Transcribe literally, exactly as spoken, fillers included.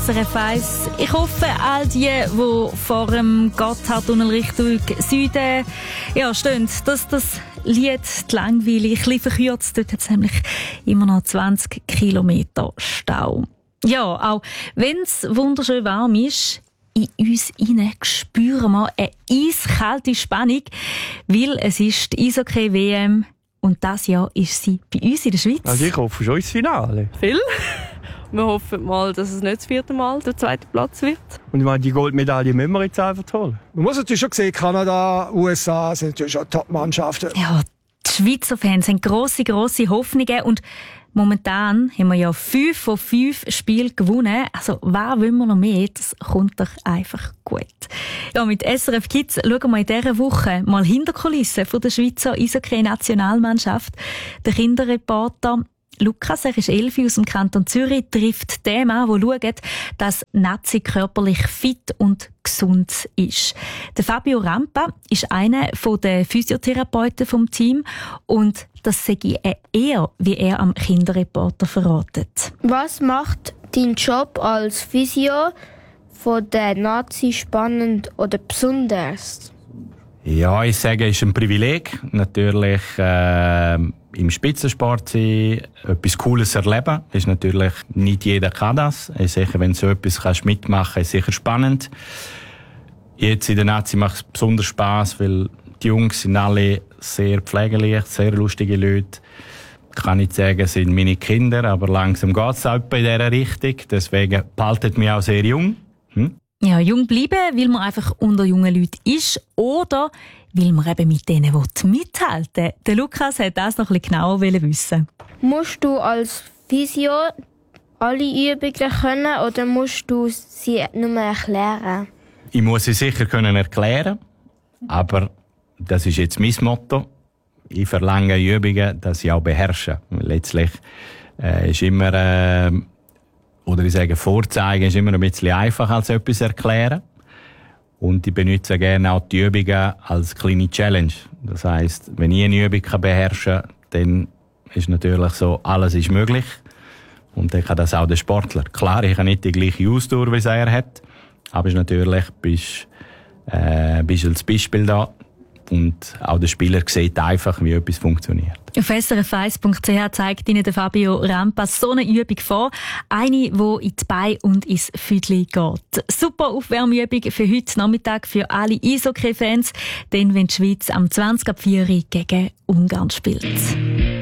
S R F eins. Ich hoffe, all die, die vor dem Gotthardtunnel Richtung Süden ja, stehen, dass das Lied die Langweile ein bisschen verkürzt. Dort hat es nämlich immer noch zwanzig Kilometer Stau. Ja, auch wenn es wunderschön warm ist, in uns hinein spüren wir eine eiskalte Spannung, weil es ist die Eishockey-W M und dieses Jahr ist sie bei uns in der Schweiz. Also ich hoffe schon ins Finale. Viel. Wir hoffen mal, dass es nicht das vierte Mal der zweite Platz wird. Und ich meine, die Goldmedaille müssen wir jetzt einfach holen. Man muss natürlich schon sehen, Kanada, U S A sind natürlich schon Top-Mannschaften. Ja, die Schweizer Fans haben grosse, grosse Hoffnungen und momentan haben wir ja fünf von fünf Spielen gewonnen. Also, was wollen wir noch mehr? Das kommt doch einfach gut. Ja, mit S R F Kids schauen wir in dieser Woche mal hinter die Kulissen von der Schweizer Eishockey-Nationalmannschaft. Der Kinderreporter Lukas, er ist elf aus dem Kanton Zürich, trifft den an, der schaut, dass Nazi körperlich fit und gesund ist. Der Fabio Rampa ist einer der Physiotherapeuten vom Team und das sei er, wie er am Kinderreporter verratet. Was macht dein Job als Physio von der Nazi spannend oder besonders? Ja, ich sage, es ist ein Privileg. Natürlich äh, im Spitzensport sein, etwas Cooles erleben. Ist natürlich nicht jeder kann das. Ist sicher, wenn du so etwas kannst mitmachen, ist sicher spannend. Jetzt in der Nazi macht es besonders Spass, weil die Jungs sind alle sehr pflegeleicht, sehr lustige Leute. Ich kann nicht sagen, es sind meine Kinder, aber langsam geht es auch in dieser Richtung. Deswegen behaltet mich auch sehr jung. Hm? Ja, jung bleiben, weil man einfach unter jungen Leuten ist oder weil man eben mit denen mithalten will. Der Lukas hat das noch ein bisschen genauer wissen. Musst du als Physio alle Übungen können oder musst du sie nur erklären? Ich muss sie sicher können erklären, aber das ist jetzt mein Motto. Ich verlange Übungen, dass ich auch beherrsche. Letztlich äh, ist immer äh, oder ich sage, vorzeigen ist immer ein bisschen einfacher als etwas erklären. Und ich benutze gerne auch die Übungen als kleine Challenge. Das heisst, wenn ich eine Übung beherrschen kann, dann ist natürlich so, alles ist möglich. Und dann kann das auch der Sportler. Klar, ich habe nicht die gleiche Ausdauer, wie er hat. Aber ist natürlich, bist, äh, bist als Beispiel da. Und auch der Spieler sieht einfach, wie etwas funktioniert. Auf S R F eins Punkt C H zeigt Ihnen der Fabio Rampa so eine Übung vor. Eine, die in die Beine und ins Füdli geht. Super Aufwärmübung für heute Nachmittag für alle Eishockey-Fans. Denn wenn die Schweiz am zwanzig ab vier gegen Ungarn spielt.